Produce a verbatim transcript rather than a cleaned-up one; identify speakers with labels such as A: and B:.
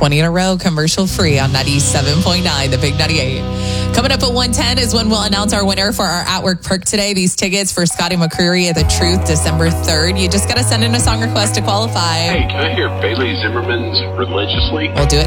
A: twenty in a row, commercial free on ninety-seven point nine, the Big ninety-eight. Coming up at one ten is when we'll announce our winner for our at-work perk today. These tickets for Scotty McCreery at The Truth, December third. You just got to send in a song request to qualify.
B: Hey, can I hear Bailey Zimmerman's Religiously?
A: We'll do it